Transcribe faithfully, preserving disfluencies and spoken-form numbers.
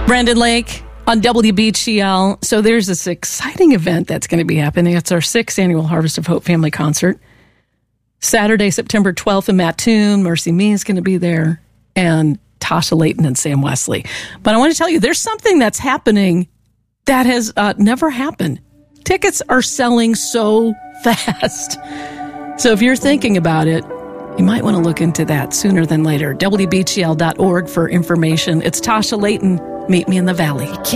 Brandon Lake on W B G L. So there's this exciting event that's going to be happening. It's our sixth annual Harvest of Hope Family Concert. Saturday, September twelfth in Mattoon. Mercy Me is going to be there. And Tasha Layton and Sam Wesley. But I want to tell you, there's something that's happening that has uh, never happened. Tickets are selling so fast. So if you're thinking about it, you might want to look into that sooner than later. W B G L dot org for information. It's Tasha Layton. Meet me in the Valley.